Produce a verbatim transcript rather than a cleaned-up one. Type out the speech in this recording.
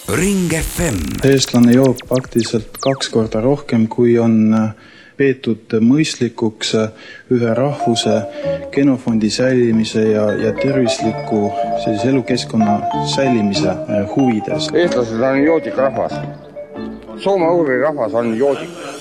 Ring F M. Eestlane joob praktiliselt kaks korda rohkem, kui on peetud mõistlikuks ühe rahvuse genofondi säilimise ja, ja tervisliku sellise elukeskkonna säilimise huvides. Eestlased on joodik rahvas. Soome-ugri rahvas on joodik.